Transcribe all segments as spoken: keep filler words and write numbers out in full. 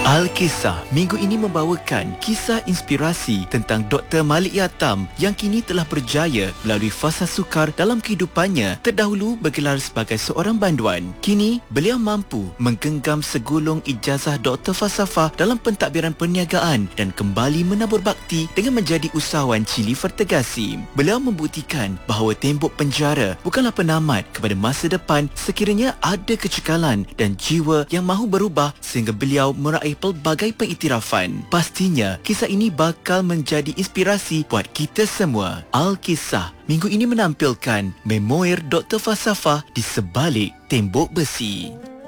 Al-Kisah minggu ini membawakan kisah inspirasi tentang Doktor Malik Yatam yang kini telah berjaya melalui fasa sukar dalam kehidupannya. Terdahulu bergelar sebagai seorang banduan. Kini, beliau mampu menggenggam segulung ijazah Doktor Falsafah dalam pentadbiran perniagaan dan kembali menabur bakti dengan menjadi usahawan Chili Vertigasi. Beliau membuktikan bahawa tembok penjara bukanlah penamat kepada masa depan sekiranya ada kecekalan dan jiwa yang mahu berubah sehingga beliau meraih pelbagai pengiktirafan. Pastinya, kisah ini bakal menjadi inspirasi buat kita semua. Al-Kisah minggu ini menampilkan memoir Doktor Falsafah di sebalik tembok besi.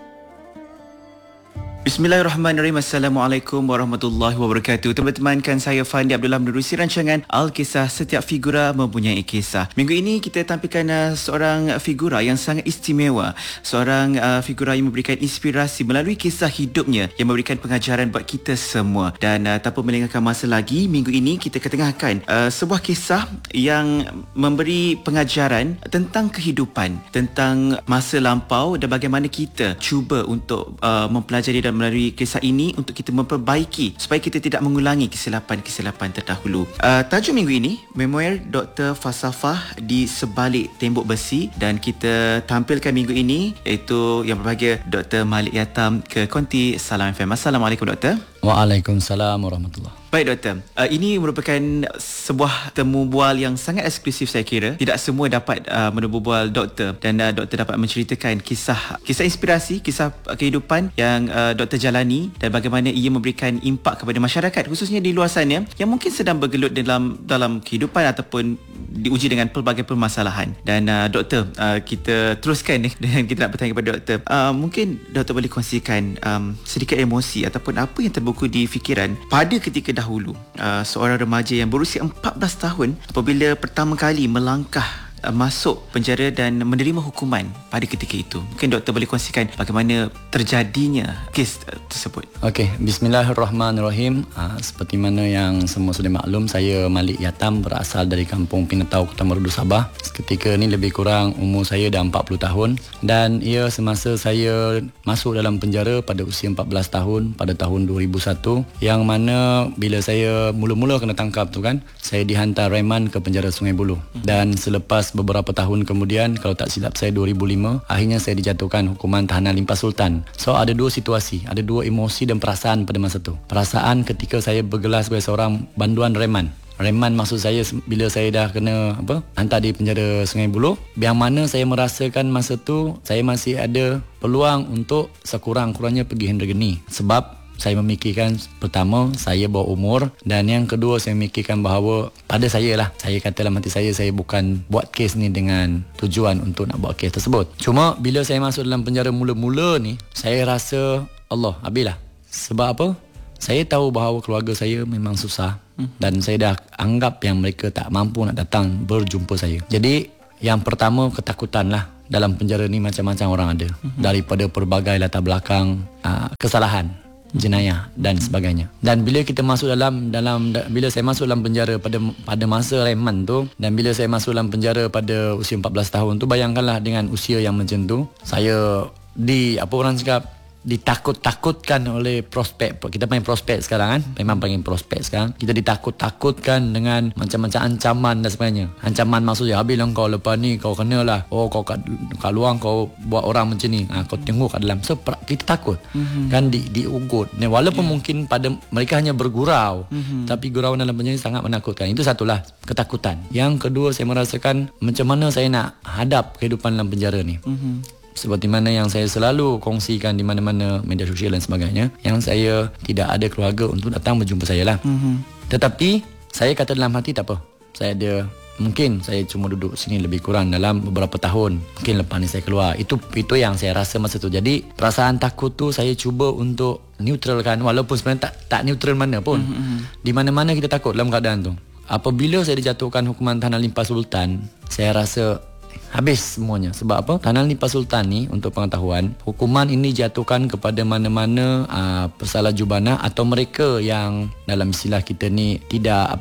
Bismillahirrahmanirrahim. Assalamualaikum warahmatullahi wabarakatuh. Teman-teman, kan saya Fandi Abdullah menerusi rancangan Al-Kisah. Setiap figura mempunyai kisah. Minggu ini kita tampilkan uh, seorang figura yang sangat istimewa. Seorang uh, figura yang memberikan inspirasi melalui kisah hidupnya yang memberikan pengajaran buat kita semua. Dan uh, tanpa melengahkan masa lagi, minggu ini kita ketengahkan uh, sebuah kisah yang memberi pengajaran tentang kehidupan, tentang masa lampau dan bagaimana kita cuba untuk uh, mempelajari dan melalui kisah ini untuk kita memperbaiki supaya kita tidak mengulangi kesilapan-kesilapan terdahulu. Uh, tajuk minggu ini, memoir Doktor Falsafah di sebalik tembok besi, dan kita tampilkan minggu ini iaitu yang berbahagia Doktor Malik Yatam ke konti Salam F M. Assalamualaikum Doktor. Waalaikumsalam warahmatullahi. Baik Doktor, uh, ini merupakan sebuah temu bual yang sangat eksklusif saya kira. Tidak semua dapat uh, menemu bual Doktor, dan uh, Doktor dapat menceritakan kisah kisah inspirasi, kisah uh, kehidupan yang uh, Doktor jalani dan bagaimana ia memberikan impak kepada masyarakat khususnya di luar sana yang mungkin sedang bergelut dalam dalam kehidupan ataupun diuji dengan pelbagai permasalahan. Dan uh, Doktor, uh, kita teruskan ni dan kita nak bertanya kepada Doktor. Uh, mungkin Doktor boleh kongsikan um, sedikit emosi ataupun apa yang terbuku di fikiran pada ketika dahulu uh, seorang remaja yang berusia empat belas tahun apabila pertama kali melangkah uh, masuk penjara dan menerima hukuman pada ketika itu. Mungkin Doktor boleh kongsikan bagaimana terjadinya kes uh, tersebut. Okey, bismillahirrahmanirrahim. Uh, seperti mana yang semua sudah maklum, saya Malik Yatam, berasal dari kampung Pinetau, Kota Merudu, Sabah. Ketika ni lebih kurang umur saya dah empat puluh tahun, dan ia semasa saya masuk dalam penjara pada usia empat belas tahun pada tahun dua ribu satu, yang mana bila saya mula-mula kena tangkap tu kan, saya dihantar reman ke penjara Sungai Buloh. Dan selepas beberapa tahun kemudian, kalau tak silap saya dua ribu lima, akhirnya saya dijatuhkan hukuman tahanan limpah sultan. So ada dua situasi, ada dua emosi dan perasaan pada masa tu. Perasaan ketika saya bergelar sebagai seorang banduan reman. Reman maksud saya bila saya dah kena apa hantar di penjara Sungai Buloh, yang mana saya merasakan masa tu saya masih ada peluang untuk sekurang-kurangnya pergi Hendra Geni. Sebab saya memikirkan, pertama, saya bawa umur, dan yang kedua saya memikirkan bahawa pada saya lah, saya kata dalam hati saya, saya bukan buat kes ni dengan tujuan untuk nak buat kes tersebut. Cuma bila saya masuk dalam penjara mula-mula ni, saya rasa Allah, habislah. Sebab apa? Saya tahu bahawa keluarga saya memang susah, hmm. dan saya dah anggap yang mereka tak mampu nak datang berjumpa saya. Jadi yang pertama, ketakutan lah. Dalam penjara ni macam-macam orang ada, hmm. daripada pelbagai latar belakang aa, kesalahan, jenayah dan sebagainya. Dan bila kita masuk dalam dalam bila saya masuk dalam penjara pada pada masa reman tu, dan bila saya masuk dalam penjara pada usia empat belas tahun tu, bayangkanlah dengan usia yang macam tu, saya di apa orang cakap ditakut-takutkan oleh prospek. Kita main prospek sekarang kan, memang panggil prospek sekarang. Kita ditakut-takutkan dengan macam-macam ancaman dan sebagainya. Ancaman maksudnya, habislah kau lepas ni, kau kenalah, oh kau kat, kat luar kau buat orang macam ni, ha, kau tengok kat dalam. So kita takut, mm-hmm. kan di, diugut. Dan walaupun yeah. mungkin pada mereka hanya bergurau, mm-hmm. tapi gurau dalam penjara sangat menakutkan. Itu satulah, ketakutan. Yang kedua, saya merasakan macam mana saya nak hadap kehidupan dalam penjara ni. Mm-hmm. Seperti mana yang saya selalu kongsikan di mana-mana media sosial dan sebagainya, yang saya tidak ada keluarga untuk datang berjumpa saya lah. Mm-hmm. Tetapi saya kata dalam hati, tak apa, saya ada, mungkin saya cuma duduk sini lebih kurang dalam beberapa tahun, mungkin lepas ni saya keluar. Itu itu yang saya rasa masa tu. Jadi perasaan takut tu saya cuba untuk neutralkan, walaupun sebenarnya tak, tak neutral mana pun. Mm-hmm. Di mana-mana kita takut dalam keadaan tu. Apabila saya dijatuhkan hukuman tahanan limpah sultan, saya rasa habis semuanya. Sebab apa? Tahanan limpah sultan ni, untuk pengetahuan, hukuman ini dijatuhkan kepada mana-mana uh, pesalah jubana atau mereka yang dalam istilah kita ni tidak apa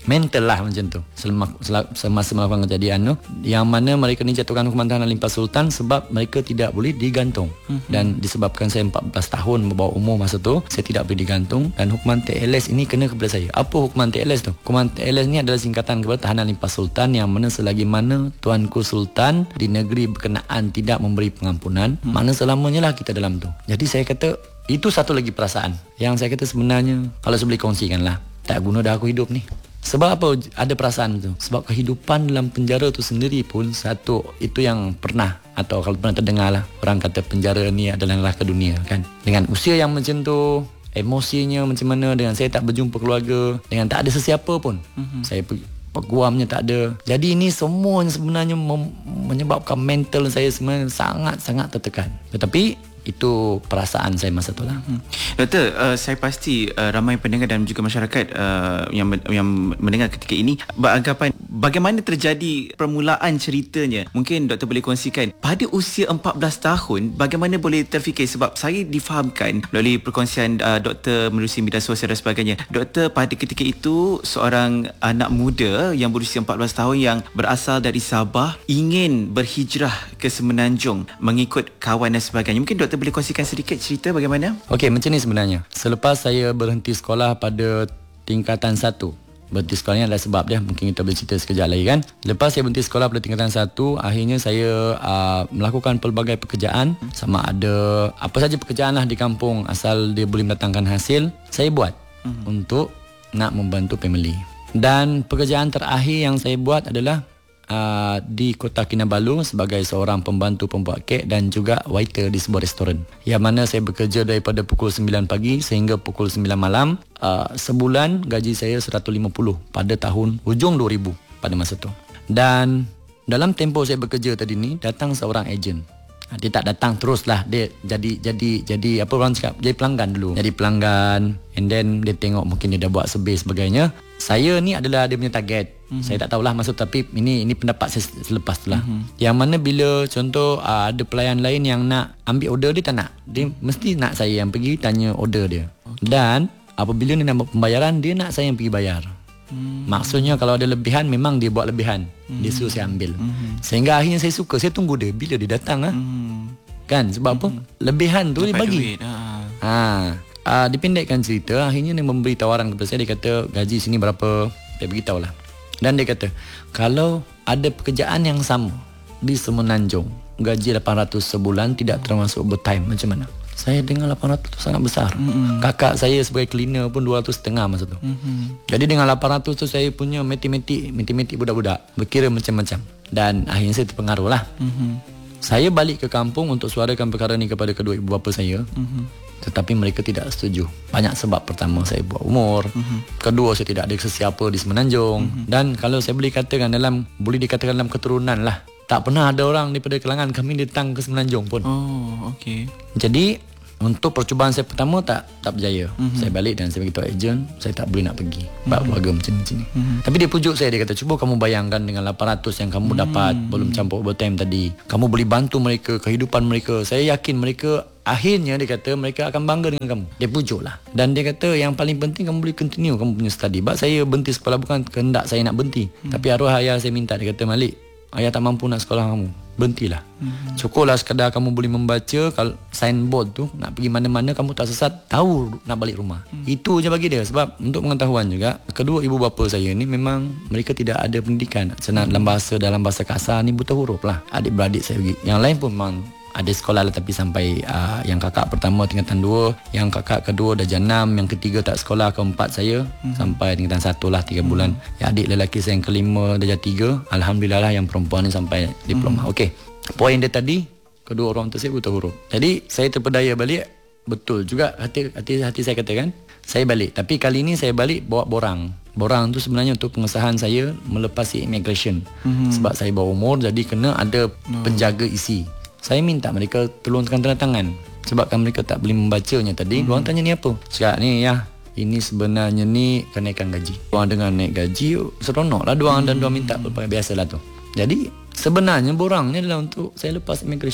mental lah macam tu selama, semasa melakukan kejadian tu, yang mana mereka ni jatuhkan hukuman tahanan limpah sultan sebab mereka tidak boleh digantung. Mm-hmm. Dan disebabkan saya empat belas tahun berbawah umur masa tu, saya tidak boleh digantung dan hukuman T L S ini kena kepada saya. Apa hukuman T L S tu? Hukuman T L S ni adalah singkatan kepada tahanan limpah sultan, yang mana selagi mana Tuanku Sultan di negeri berkenaan tidak memberi pengampunan, mm-hmm. mana selamanya lah kita dalam tu. Jadi saya kata itu satu lagi perasaan yang saya kata sebenarnya kalau saya boleh kongsikan lah, tak guna dah aku hidup ni. Sebab apa ada perasaan tu? Sebab kehidupan dalam penjara tu sendiri pun satu, itu yang pernah, atau kalau pernah terdengar lah, orang kata penjara ni adalah neraka dunia kan. Dengan usia yang macam tu, emosinya macam mana, dengan saya tak berjumpa keluarga, dengan tak ada sesiapa pun, mm-hmm. saya pergi peguamnya tak ada. Jadi ini semua sebenarnya mem- menyebabkan mental saya sebenarnya sangat-sangat tertekan. Tetapi itu perasaan saya masa tu lah. Hmm. Doktor, uh, saya pasti uh, ramai pendengar dan juga masyarakat uh, yang yang mendengar ketika ini beranggapan bagaimana terjadi permulaan ceritanya. Mungkin doktor boleh kongsikan pada usia empat belas tahun bagaimana boleh terfikir, sebab saya difahamkan melalui perkongsian uh, doktor menerusi media sosial dan sebagainya. Doktor pada ketika itu seorang anak muda yang berusia empat belas tahun yang berasal dari Sabah ingin berhijrah ke Semenanjung mengikut kawan dan sebagainya. Mungkin doktor boleh kongsikan sedikit cerita bagaimana? Okey, macam ni sebenarnya. Selepas saya berhenti sekolah pada tingkatan satu, berhenti sekolah ni adalah sebab dia, mungkin kita boleh cerita sekejap lagi kan. Lepas saya berhenti sekolah pada tingkatan satu, akhirnya saya uh, melakukan pelbagai pekerjaan, sama ada apa saja pekerjaan lah di kampung asal dia boleh mendatangkan hasil, saya buat uh-huh. untuk nak membantu family. Dan pekerjaan terakhir yang saya buat adalah Uh, di Kota Kinabalu sebagai seorang pembantu pembuat kek dan juga waiter di sebuah restoran, yang mana saya bekerja daripada pukul sembilan pagi sehingga pukul sembilan malam. uh, Sebulan gaji saya seratus lima puluh pada tahun hujung dua ribu pada masa tu. Dan dalam tempoh saya bekerja tadi ni, datang seorang ejen. Dia tak datang terus lah, dia jadi jadi jadi apa orang cakap, jadi pelanggan dulu. Jadi pelanggan, and then dia tengok mungkin dia dah buat sebel sebagainya. Saya ni adalah dia punya target. Mm-hmm. Saya tak tahulah maksud, tapi ini ini pendapat saya selepas tu lah. Mm-hmm. Yang mana bila contoh uh, ada pelayan lain yang nak ambil order, dia tak nak. Dia mesti nak saya yang pergi tanya order dia. Okay. Dan apabila dia nak buat pembayaran, dia nak saya yang pergi bayar. Mm-hmm. Maksudnya kalau ada lebihan, memang dia buat lebihan. Mm-hmm. Dia suruh saya ambil. Mm-hmm. Sehingga akhirnya saya suka, saya tunggu dia bila dia datang ah. Mm-hmm. Kan sebab mm-hmm. apa? Lebihan tu dapat dia bagi. Duit, ha. ha. Uh, dipendekkan cerita, akhirnya dia memberi tawaran kepada saya. Dia kata gaji sini berapa, saya beritahu lah. Dan dia kata kalau ada pekerjaan yang sama di Semenanjung, gaji lapan ratus sebulan tidak termasuk overtime, macam mana? Saya dengar lapan ratus tu sangat besar. Mm-hmm. Kakak saya sebagai cleaner pun dua ratus setengah masa tu. Mm-hmm. Jadi dengan lapan ratus tu saya punya matematik, matematik budak-budak, berkira macam-macam. Dan akhirnya saya terpengaruh lah. Mm-hmm. Saya balik ke kampung untuk suarakan perkara ni kepada kedua ibu bapa saya. Mm-hmm. Tetapi mereka tidak setuju. Banyak sebab. Pertama, saya buat umur. Uh-huh. Kedua, saya tidak ada sesiapa di Semenanjung. Uh-huh. Dan kalau saya boleh katakan dalam, boleh dikatakan dalam keturunan lah, tak pernah ada orang daripada kalangan kami datang ke Semenanjung pun. Oh, okey. Jadi untuk percubaan saya pertama tak tak berjaya. Uh-huh. Saya balik dan saya beritahu ejen, saya tak boleh nak pergi sebab uh-huh. keluarga macam ni. Uh-huh. Tapi dia pujuk saya, dia kata cuba kamu bayangkan dengan lapan ratus yang kamu uh-huh. dapat, belum campur overtime tadi, kamu boleh bantu mereka, kehidupan mereka. Saya yakin mereka akhirnya, dia kata, mereka akan bangga dengan kamu. Dia pujuk lah. Dan dia kata yang paling penting kamu boleh continue kamu punya study. Sebab saya berhenti sekolah bukan kehendak saya nak berhenti. Hmm. Tapi arwah ayah saya minta, dia kata, Malik, ayah tak mampu nak sekolah kamu, berhentilah. Hmm. Cukuplah sekadar kamu boleh membaca, kalau signboard tu nak pergi mana-mana kamu tak sesat, tahu nak balik rumah. Hmm. Itu je bagi dia. Sebab untuk pengetahuan juga, kedua ibu bapa saya ni memang mereka tidak ada pendidikan. Senang dalam bahasa dalam bahasa kasar ni buta huruf lah. Adik-beradik saya pergi. Yang lain pun memang ada sekolah lah, tapi sampai uh, yang kakak pertama tingkatan dua, yang kakak kedua dah jenam, yang ketiga tak sekolah, keempat saya hmm. sampai tingkatan satu lah tiga hmm. bulan. Yang adik lelaki saya yang kelima darjah tiga, alhamdulillah lah yang perempuan ni sampai diploma. Hmm. Okey, poin dia tadi, kedua orang tu saya buta huruf. Jadi saya terpedaya balik, betul juga hati hati hati saya katakan, saya balik. Tapi kali ni saya balik bawa borang. Borang tu sebenarnya untuk pengesahan saya melepasi immigration. Hmm. Sebab saya bawa umur, jadi kena ada oh. penjaga isi. Saya minta mereka tolongkan tanda tangan sebabkan mereka tak boleh membacanya tadi. Hmm. Diorang tanya ni apa? Cakap ni ya, ini sebenarnya ni kenaikan gaji. Diorang dengan naik gaji, seronok lah diorang. Hmm. Dan diorang minta biasalah tu. Jadi sebenarnya borang ni adalah untuk saya lepas immigration.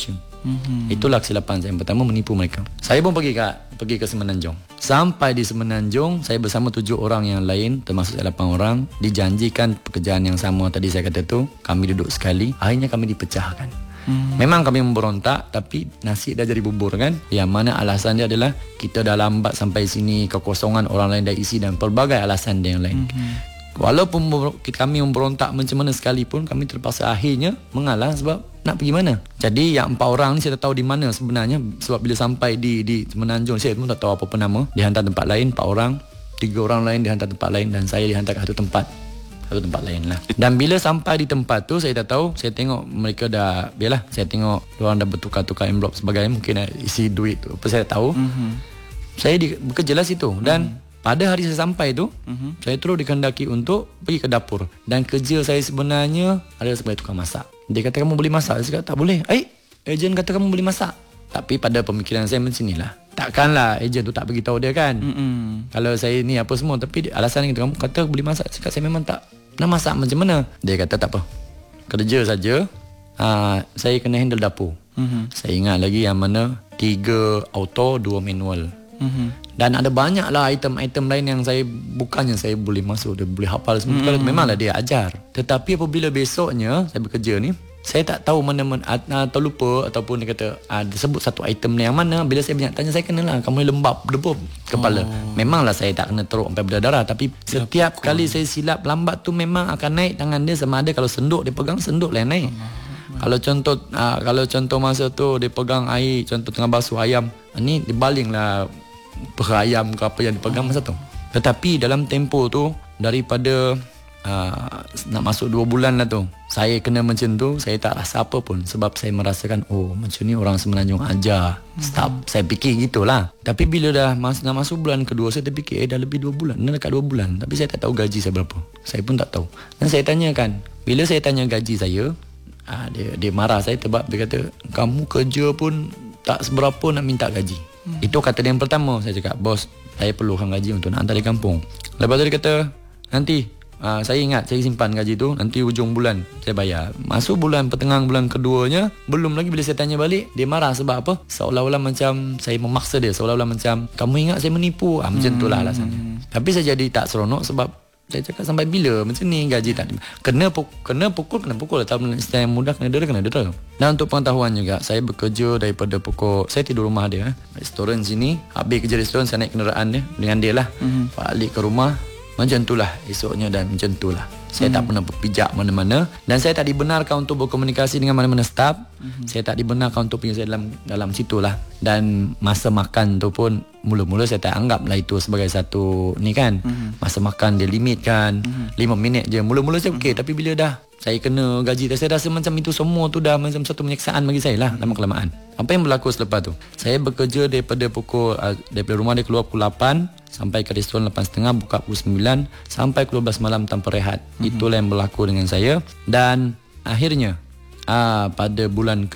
Mm-hmm. Itulah kesilapan saya yang pertama, menipu mereka. Saya pun pergi ke pergi ke Semenanjung. Sampai di Semenanjung, saya bersama tujuh orang yang lain, termasuk saya lapan orang, dijanjikan pekerjaan yang sama tadi saya kata tu. Kami duduk sekali, akhirnya kami dipecahkan. Hmm. Memang kami memberontak, tapi nasi dah jadi bubur kan. Yang mana alasan dia adalah kita dah lambat sampai sini, kekosongan orang lain dah isi dan pelbagai alasan dia yang lain. Hmm. Walaupun kami memberontak macam mana sekalipun, kami terpaksa akhirnya mengalah sebab nak pergi mana. Jadi yang empat orang ni saya tak tahu di mana sebenarnya, sebab bila sampai di di Semenanjung saya pun tak tahu apa-apa nama. Dihantar tempat lain empat orang, tiga orang lain dihantar tempat lain dan saya dihantar ke satu tempat. Satu tempat lain lah. Dan bila sampai di tempat tu saya tak tahu, saya tengok mereka dah, biarlah saya tengok orang dah bertukar-tukar envelope sebagainya, mungkin isi duit tu apa saya tak tahu. Mm-hmm. Saya di, bekerja lah situ dan mm-hmm. pada hari saya sampai tu, uh-huh. saya terus dikehendaki untuk pergi ke dapur. Dan kerja saya sebenarnya adalah sebagai tukang masak. Dia kata kamu boleh masak. Saya kata tak boleh. Eh, ejen kata kamu boleh masak. Tapi pada pemikiran saya macam inilah. Takkanlah ejen tu tak beritahu dia kan. Uh-uh. Kalau saya ni apa semua. Tapi alasan itu kamu kata boleh masak. Saya kata saya memang tak nak masak macam mana. Dia kata tak apa. Kerja saja. Uh, saya kena handle dapur. Uh-huh. Saya ingat lagi yang mana tiga auto, dua manual. Uh-huh. Dan ada banyaklah item-item lain yang saya bukannya saya boleh masuk, dia boleh hafal semua. Mm. Memanglah dia ajar. Tetapi apabila besoknya saya bekerja ni, saya tak tahu mana-mana atau lupa ataupun dia kata ah, dia sebut satu item ni yang mana. Bila saya banyak tanya, saya kenalah kamu lembab debup kepala. Oh. Memanglah saya tak kena teruk sampai berdarah, tapi setiap ya, kali saya silap lambat tu memang akan naik tangan dia, sama ada kalau senduk dia pegang, senduk lah naik. Oh. Kalau contoh ah, kalau contoh masa tu dia pegang air, contoh tengah basuh ayam, ni dia balinglah perayam ke apa yang dipegang masa tu. Tetapi dalam tempoh tu, daripada uh, nak masuk dua bulan lah tu, saya kena macam tu, saya tak rasa apa pun. Sebab saya merasakan, oh macam ni orang Semenanjung ajar. Stop. Hmm. Saya fikir gitulah. Tapi bila dah mas- nak masuk bulan kedua, saya terfikir eh dah lebih dua bulan, dah dekat dua bulan. Tapi saya tak tahu gaji saya berapa. Saya pun tak tahu. Dan saya tanyakan, bila saya tanya gaji saya, uh, dia, dia marah saya sebab dia kata, kamu kerja pun tak seberapa nak minta gaji. Hmm. Itu kata dia yang pertama. Saya cakap, bos, saya perlukan gaji untuk nak hantar di kampung. Lepas tu dia kata, nanti uh, saya ingat saya simpan gaji tu, nanti hujung bulan saya bayar. Masuk bulan pertengahan bulan keduanya, belum lagi bila saya tanya balik, dia marah sebab apa? Seolah-olah macam saya memaksa dia, seolah-olah macam kamu ingat saya menipu. Ah, macam hmm. itulah alasannya. Tapi saya jadi tak seronok sebab saya cakap sampai bila macam ni gaji tak kena pukul, kena pukul kena pukul atau istilah yang mudah kena dera kena dera. Dan untuk pengetahuan juga, saya bekerja daripada pukul, saya tidur rumah dia eh. Restoran sini, habis kerja restoran saya naik kenderaan dia dengan dia lah. Mm-hmm. Balik ke rumah macam itulah esoknya dan macam itulah. Saya mm-hmm. tak pernah berpijak mana-mana dan saya tak dibenarkan untuk berkomunikasi dengan mana-mana staf. Mm-hmm. Saya tak dibenarkan untuk pergi dalam dalam situlah. Dan masa makan tu pun mula-mula saya tak anggaplah itu sebagai satu ni kan. Mm-hmm. Masa makan dia limit kan. Mm-hmm. lima minit je. Mula-mula saya okey, mm-hmm. tapi bila dah saya kena gaji, saya rasa macam itu semua tu dah macam satu penyiksaan bagi saya lah lama kelamaan. Apa yang berlaku selepas tu? Saya bekerja daripada pukul daripada rumah dia keluar pukul lapan sampai ke restoran lapan tiga puluh, buka pukul sembilan sampai dua belas malam tanpa rehat. Mm-hmm. Itulah yang berlaku dengan saya. Dan akhirnya aa, pada bulan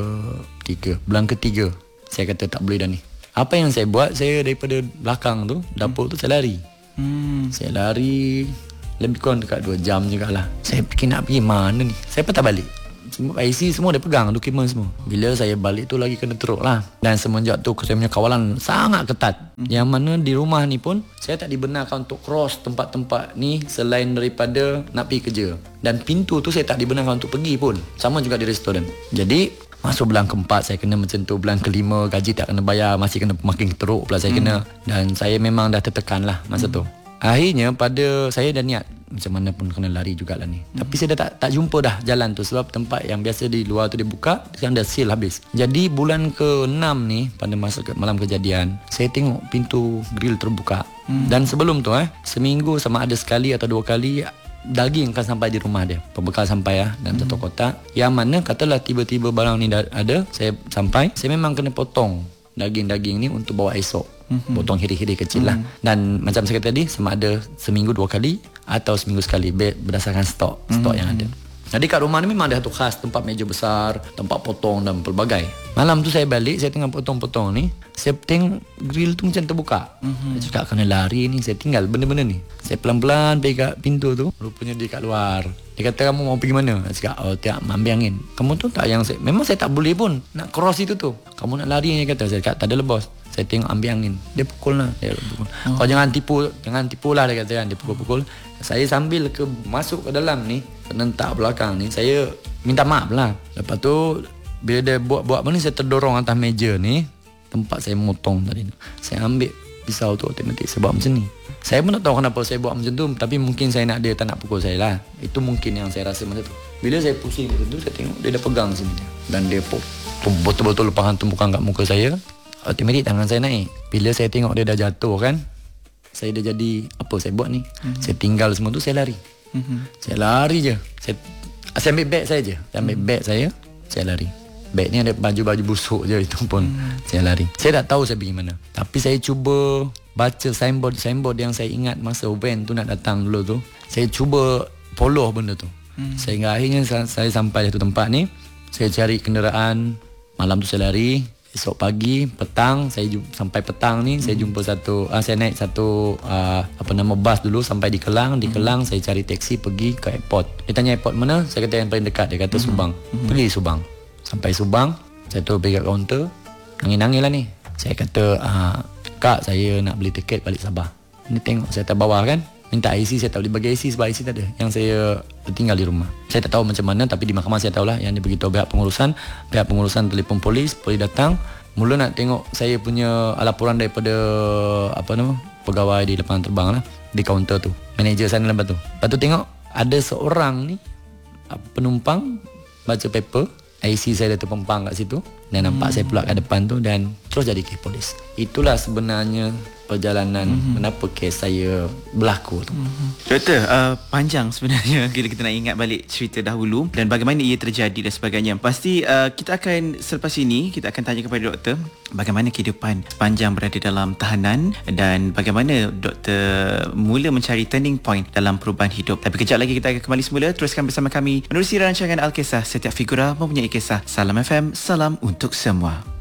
ketiga, bulan ketiga saya kata tak boleh dah ni. Apa yang saya buat, saya daripada belakang tu, dapur tu saya lari. Hmm. Saya lari lebih kurang dekat dua jam jugalah. Saya fikir nak pergi mana ni. Saya patah balik. Semua I C semua dia pegang, dokumen semua. Bila saya balik tu lagi kena teruk lah. Dan semenjak tu saya punya kawalan sangat ketat. Hmm. Yang mana di rumah ni pun saya tak dibenarkan untuk cross tempat-tempat ni selain daripada nak pergi kerja. Dan pintu tu saya tak dibenarkan untuk pergi pun. Sama juga di restoran. Jadi masuk bulan keempat saya kena macam tu. Bulan kelima gaji tak kena bayar, masih kena makin teruk pula saya hmm. kena. Dan saya memang dah tertekan lah masa hmm. tu. Akhirnya pada saya dah niat macam mana pun kena lari jugalah ni. Hmm. Tapi saya dah tak, tak jumpa dah jalan tu. Sebab tempat yang biasa di luar tu dia buka, sekarang dah seal habis. Jadi bulan ke enam ni, pada masa ke, malam kejadian, saya tengok pintu grill terbuka. Hmm. Dan sebelum tu eh seminggu sama ada sekali atau dua kali daging akan sampai di rumah dia. Pembekal sampai lah dalam hmm. satu kotak. Yang mana katalah tiba-tiba barang ni dah ada, saya sampai, saya memang kena potong daging-daging ni untuk bawa esok. Mm-hmm. Potong hiri-hiri kecil lah. Mm-hmm. Dan macam saya kata tadi, sama ada seminggu dua kali atau seminggu sekali berdasarkan stok mm-hmm. stok yang ada. Jadi kat rumah ni memang ada satu khas, tempat meja besar, tempat potong dan pelbagai. Malam tu saya balik, saya tengah potong-potong ni, saya tengok grill tu macam terbuka. Mm-hmm. Saya cakap kena lari ni, saya tinggal benda-benda ni. Saya pelan-pelan pergi kat pintu tu, rupanya dia kat luar. Dia kata, kamu mau pergi mana? Saya cakap, oh tiap ambil angin. Kamu tu tak yang saya, memang saya tak boleh pun nak cross itu tu. Kamu nak lari, dia kata. Saya cakap, tak ada lah bos. Saya tengok ambil angin. Dia pukul lah. Dia pukul. Oh. Kau jangan tipu, jangan tipu lah dia kata kan. Dia pukul-pukul. Saya sambil ke masuk ke dalam ni, penentak belakang ni, saya minta maaf lah. Lepas tu, bila dia buat-buat apa ni, saya terdorong atas meja ni, tempat saya motong tadi. Saya ambil pisau tu otomatik saya buat macam ni. Saya pun tak tahu kenapa saya buat macam tu, tapi mungkin saya nak dia tak nak pukul saya lah. Itu mungkin yang saya rasa macam tu. Bila saya pusing macam tu, saya tengok dia dah pegang sini. Dan dia betul-betul lepas tumpukan kat muka saya. Otomatik tangan saya naik. Bila saya tengok dia dah jatuh kan, saya dah jadi, apa saya buat ni? Mm-hmm. Saya tinggal semua tu, saya lari. Mm-hmm. Saya lari je. Saya, saya ambil beg saya je. Saya ambil mm-hmm. beg saya, saya lari. Beg ni ada baju-baju busuk je, itu pun mm-hmm. saya lari. Saya tak tahu saya pergi mana. Tapi saya cuba baca signboard-signboard yang saya ingat masa van tu nak datang dulu tu. Saya cuba follow benda tu. Mm-hmm. Sehingga akhirnya saya, saya sampai satu tempat ni. Saya cari kenderaan. Malam tu saya lari. Esok pagi, petang, saya jumpa, sampai petang ni, hmm. saya jumpa satu, uh, saya naik satu, uh, apa nama, bas dulu sampai di Kelang. Di hmm. Kelang, saya cari teksi pergi ke airport. Dia tanya airport mana? Saya kata yang paling dekat. Dia kata hmm. Subang. Hmm. Pergi Subang. Sampai Subang, saya tu pergi kat kaunter. Nangis-nangis lah ni. Saya kata, uh, Kak, saya nak beli tiket balik Sabah. Ni tengok, saya atas bawah kan. Minta I C, saya tak boleh bagi I C sebab I C tak ada. Yang saya tinggal di rumah. Saya tak tahu macam mana, tapi di mahkamah saya tahulah. Yang dia beritahu pihak pengurusan. Pihak pengurusan telefon polis, polis datang. Mula nak tengok saya punya laporan daripada apa nama, pegawai di lapangan terbang lah, di kaunter tu, manager sana lepas tu. Lepas tu tengok ada seorang ni penumpang baca paper, I C saya dah terpempang kat situ. Dan nampak hmm. saya pula kat depan tu. Dan terus jadi kes polis. Itulah sebenarnya perjalanan mm-hmm. kenapa kes saya berlaku tu. Mm-hmm. Doktor, uh, panjang sebenarnya bila kita nak ingat balik cerita dahulu dan bagaimana ia terjadi dan sebagainya. Pasti uh, kita akan selepas ini kita akan tanya kepada doktor bagaimana kehidupan panjang berada dalam tahanan dan bagaimana doktor mula mencari turning point dalam perubahan hidup. Tapi kejap lagi kita akan kembali semula. Teruskan bersama kami menerusi rancangan Al-Kisah. Setiap figura mempunyai kisah. Salam F M, salam untuk semua.